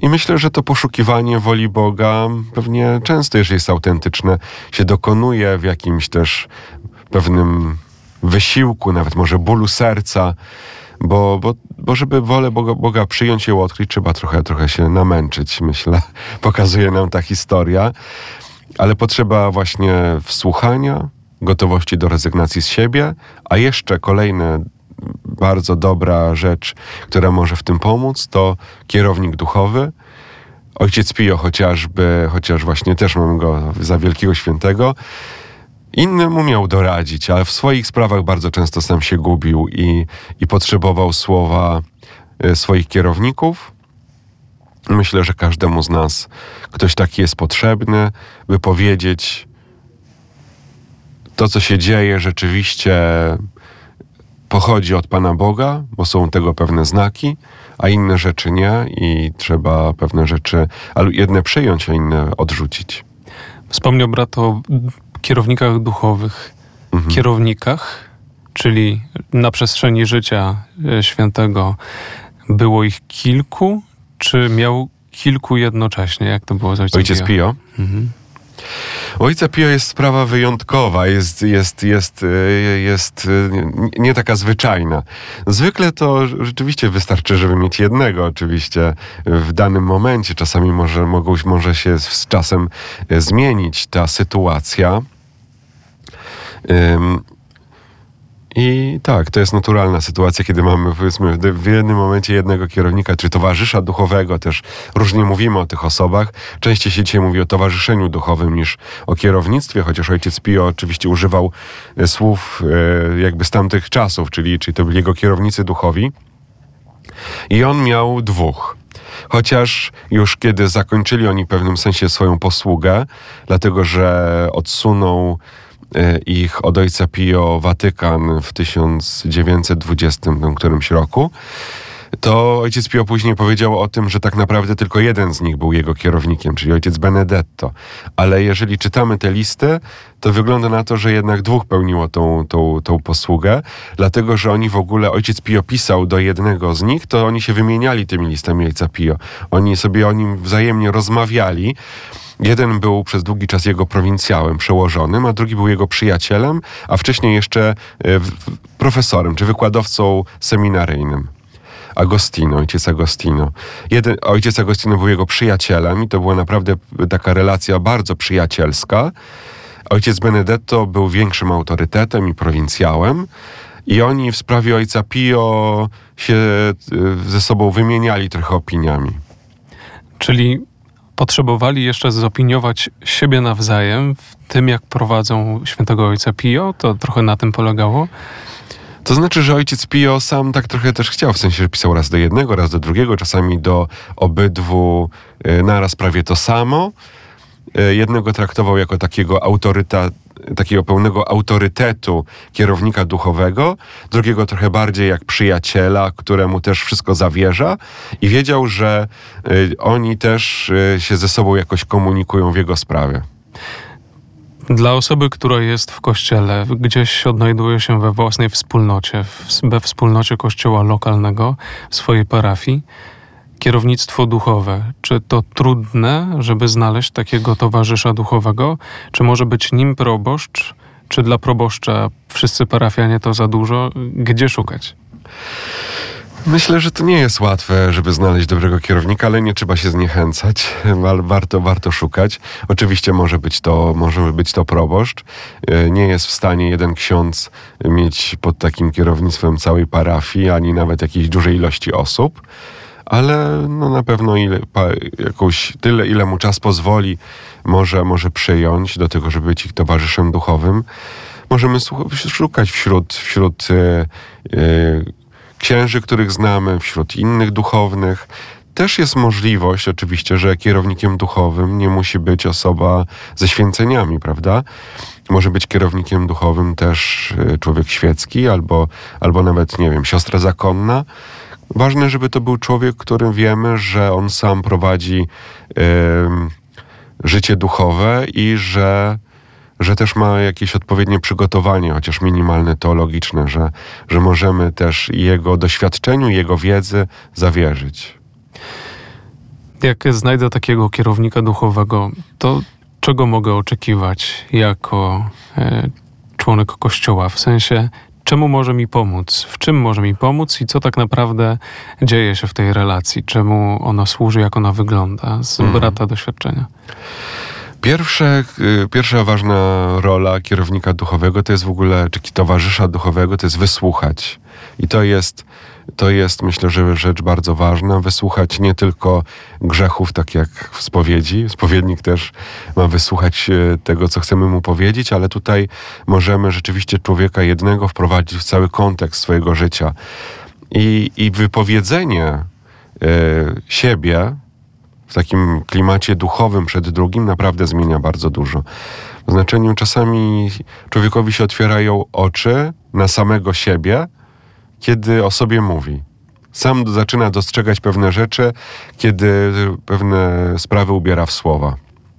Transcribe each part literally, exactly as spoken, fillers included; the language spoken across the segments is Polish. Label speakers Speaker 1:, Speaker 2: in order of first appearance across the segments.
Speaker 1: I myślę, że to poszukiwanie woli Boga pewnie często, jeżeli jest autentyczne, się dokonuje w jakimś też pewnym wysiłku, nawet może bólu serca, bo, bo, bo żeby wolę Boga, Boga przyjąć i ją odkryć, trzeba trochę, trochę się namęczyć, myślę. Pokazuje nam ta historia. Ale potrzeba właśnie wsłuchania, gotowości do rezygnacji z siebie, a jeszcze kolejna bardzo dobra rzecz, która może w tym pomóc, to kierownik duchowy. Ojciec Pio chociażby, chociaż właśnie też mamy go za wielkiego świętego, innym umiał doradzić, ale w swoich sprawach bardzo często sam się gubił i, i potrzebował słowa swoich kierowników. Myślę, że każdemu z nas ktoś taki jest potrzebny, by powiedzieć, to, co się dzieje, rzeczywiście pochodzi od Pana Boga, bo są tego pewne znaki, a inne rzeczy nie i trzeba pewne rzeczy, ale jedne przyjąć, a inne odrzucić.
Speaker 2: Wspomniał brat o kierownikach duchowych. Mhm. Kierownikach, czyli na przestrzeni życia świętego było ich kilku, czy miał kilku jednocześnie? Jak to było z ojcem
Speaker 1: Ojciec Pio? Pio? Mhm. Ojca Pio jest sprawa wyjątkowa, jest, jest, jest, jest nie taka zwyczajna. Zwykle to rzeczywiście wystarczy, żeby mieć jednego oczywiście w danym momencie. Czasami może, mogą, może się z czasem zmienić ta sytuacja. Um, I tak, to jest naturalna sytuacja, kiedy mamy powiedzmy w jednym momencie jednego kierownika, czy towarzysza duchowego, też różnie mówimy o tych osobach. Częściej się dzisiaj mówi o towarzyszeniu duchowym niż o kierownictwie, chociaż ojciec Pio oczywiście używał słów jakby z tamtych czasów, czyli, czyli to byli jego kierownicy duchowi. I on miał dwóch. Chociaż już kiedy zakończyli oni w pewnym sensie swoją posługę, dlatego że odsunął ich od ojca Pio Watykan w tysiąc dziewięćset dwudziestym którymś roku, to ojciec Pio później powiedział o tym, że tak naprawdę tylko jeden z nich był jego kierownikiem, czyli ojciec Benedetto. Ale jeżeli czytamy te listy, to wygląda na to, że jednak dwóch pełniło tą, tą, tą posługę, dlatego że oni w ogóle, ojciec Pio pisał do jednego z nich, to oni się wymieniali tymi listami ojca Pio. Oni sobie o nim wzajemnie rozmawiali. Jeden był przez długi czas jego prowincjałem, przełożonym, a drugi był jego przyjacielem, a wcześniej jeszcze profesorem, czy wykładowcą seminaryjnym. Agostino, ojciec Agostino. Jeden, ojciec Agostino był jego przyjacielem i to była naprawdę taka relacja bardzo przyjacielska. Ojciec Benedetto był większym autorytetem i prowincjałem i oni w sprawie ojca Pio się ze sobą wymieniali trochę opiniami.
Speaker 2: Czyli potrzebowali jeszcze zopiniować siebie nawzajem w tym, jak prowadzą świętego ojca Pio? To trochę na tym polegało?
Speaker 1: To znaczy, że ojciec Pio sam tak trochę też chciał, w sensie, że pisał raz do jednego, raz do drugiego, czasami do obydwu naraz prawie to samo. Jednego traktował jako takiego autoryta, takiego pełnego autorytetu kierownika duchowego, drugiego trochę bardziej jak przyjaciela, któremu też wszystko zawierza i wiedział, że oni też się ze sobą jakoś komunikują w jego sprawie.
Speaker 2: Dla osoby, która jest w kościele, gdzieś odnajduje się we własnej wspólnocie, we wspólnocie kościoła lokalnego, w swojej parafii, kierownictwo duchowe, czy to trudne, żeby znaleźć takiego towarzysza duchowego? Czy może być nim proboszcz? Czy dla proboszcza wszyscy parafianie to za dużo? Gdzie szukać?
Speaker 1: Myślę, że to nie jest łatwe, żeby znaleźć dobrego kierownika, ale nie trzeba się zniechęcać. Warto, warto szukać. Oczywiście może być to, może być to proboszcz. Nie jest w stanie jeden ksiądz mieć pod takim kierownictwem całej parafii, ani nawet jakiejś dużej ilości osób. Ale no na pewno ile, pa, jakąś, tyle, ile mu czas pozwoli, może, może przyjąć do tego, żeby być ich towarzyszem duchowym. Możemy szukać wśród, wśród yy, yy, księży, których znamy, wśród innych duchownych. Też jest możliwość oczywiście, że kierownikiem duchowym nie musi być osoba ze święceniami, prawda? Może być kierownikiem duchowym też człowiek świecki albo, albo nawet, nie wiem, siostra zakonna. Ważne, żeby to był człowiek, którym wiemy, że on sam prowadzi yy, życie duchowe i że, że też ma jakieś odpowiednie przygotowanie, chociaż minimalne teologiczne, że, że możemy też jego doświadczeniu, jego wiedzy zawierzyć.
Speaker 2: Jak znajdę takiego kierownika duchowego, to czego mogę oczekiwać jako e, członek Kościoła? W sensie, czemu może mi pomóc? W czym może mi pomóc i co tak naprawdę dzieje się w tej relacji? Czemu ona służy, jak ona wygląda z
Speaker 1: Mhm.
Speaker 2: brata doświadczenia?
Speaker 1: Pierwsze, y, pierwsza ważna rola kierownika duchowego to jest w ogóle, czy towarzysza duchowego, to jest wysłuchać. I to jest, to jest myślę, że rzecz bardzo ważna. Wysłuchać nie tylko grzechów, tak jak w spowiedzi. Spowiednik też ma wysłuchać y, tego, co chcemy mu powiedzieć, ale tutaj możemy rzeczywiście człowieka jednego wprowadzić w cały kontekst swojego życia. I, i wypowiedzenie y, siebie w takim klimacie duchowym przed drugim naprawdę zmienia bardzo dużo. W znaczeniu czasami człowiekowi się otwierają oczy na samego siebie, kiedy o sobie mówi. Sam zaczyna dostrzegać pewne rzeczy, kiedy pewne sprawy ubiera w słowa.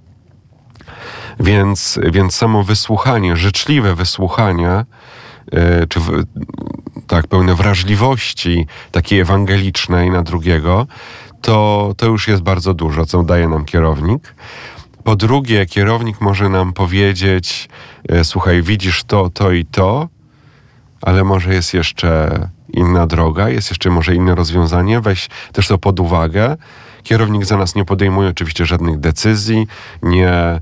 Speaker 1: Więc, więc samo wysłuchanie, życzliwe wysłuchanie, yy, czy w, tak, pełne wrażliwości takiej ewangelicznej na drugiego, to, to już jest bardzo dużo, co daje nam kierownik. Po drugie, kierownik może nam powiedzieć, e, słuchaj, widzisz to, to i to, ale może jest jeszcze inna droga, jest jeszcze może inne rozwiązanie, weź też to pod uwagę. Kierownik za nas nie podejmuje oczywiście żadnych decyzji, nie...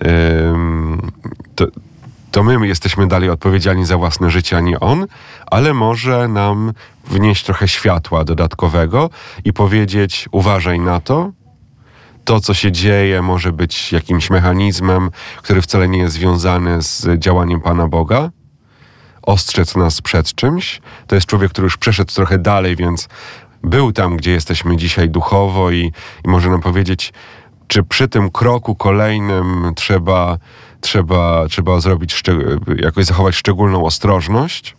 Speaker 1: Ym, to, to my jesteśmy dalej odpowiedzialni za własne życie, a nie on, ale może nam wnieść trochę światła dodatkowego i powiedzieć, uważaj na to, to co się dzieje może być jakimś mechanizmem, który wcale nie jest związany z działaniem Pana Boga, ostrzec nas przed czymś. To jest człowiek, który już przeszedł trochę dalej, więc był tam, gdzie jesteśmy dzisiaj duchowo i, i może nam powiedzieć, czy przy tym kroku kolejnym trzeba Trzeba, trzeba zrobić, szczeg- jakoś zachować szczególną ostrożność,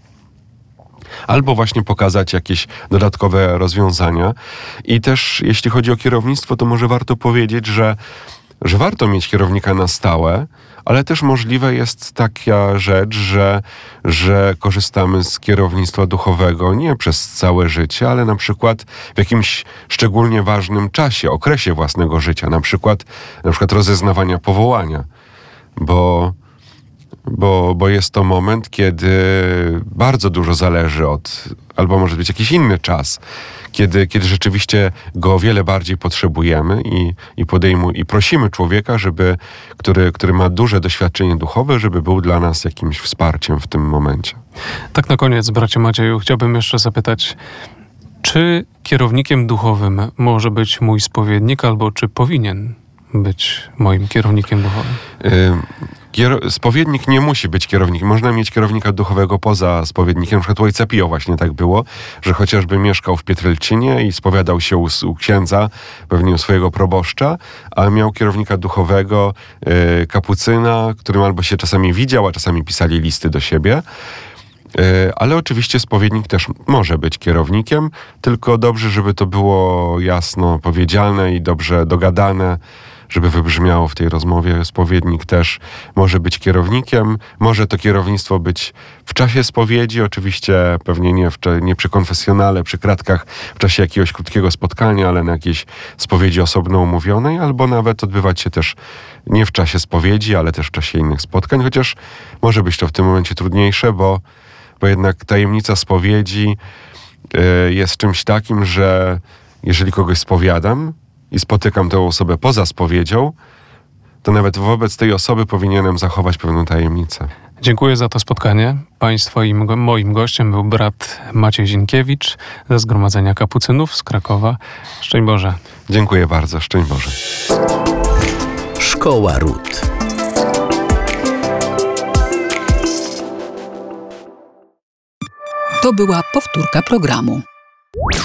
Speaker 1: albo właśnie pokazać jakieś dodatkowe rozwiązania. I też jeśli chodzi o kierownictwo, to może warto powiedzieć, że, że warto mieć kierownika na stałe, ale też możliwe jest taka rzecz, że, że korzystamy z kierownictwa duchowego nie przez całe życie, ale na przykład w jakimś szczególnie ważnym czasie, okresie własnego życia, na przykład, na przykład rozeznawania powołania. Bo, bo, bo jest to moment, kiedy bardzo dużo zależy od, albo może być jakiś inny czas, kiedy, kiedy rzeczywiście go o wiele bardziej potrzebujemy i, i, podejmu, i prosimy człowieka, żeby, który, który ma duże doświadczenie duchowe, żeby był dla nas jakimś wsparciem w tym momencie.
Speaker 2: Tak na koniec, bracie Macieju, chciałbym jeszcze zapytać, czy kierownikiem duchowym może być mój spowiednik, albo czy powinien być moim kierownikiem duchowym?
Speaker 1: Kier- spowiednik nie musi być kierownikiem. Można mieć kierownika duchowego poza spowiednikiem. Na przykład u ojca Pio właśnie tak było, że chociażby mieszkał w Pietrelcinie i spowiadał się u, u księdza, pewnie u swojego proboszcza, a miał kierownika duchowego, y, kapucyna, którym albo się czasami widział, a czasami pisali listy do siebie. Y, ale oczywiście spowiednik też może być kierownikiem, tylko dobrze, żeby to było jasno powiedziane i dobrze dogadane, żeby wybrzmiało w tej rozmowie. Spowiednik też może być kierownikiem. Może to kierownictwo być w czasie spowiedzi, oczywiście pewnie nie, w, nie przy konfesjonale, przy kratkach, w czasie jakiegoś krótkiego spotkania, ale na jakiejś spowiedzi osobno umówionej, albo nawet odbywać się też nie w czasie spowiedzi, ale też w czasie innych spotkań, chociaż może być to w tym momencie trudniejsze, bo, bo jednak tajemnica spowiedzi y, jest czymś takim, że jeżeli kogoś spowiadam, i spotykam tę osobę poza spowiedzią, to nawet wobec tej osoby powinienem zachować pewną tajemnicę.
Speaker 2: Dziękuję za to spotkanie. Państwa i moim gościem był brat Maciej Zinkiewicz ze Zgromadzenia Kapucynów z Krakowa. Szczęść Boże.
Speaker 1: Dziękuję bardzo. Szczęść Boże.
Speaker 3: Szkoła Ród.
Speaker 4: To była powtórka programu.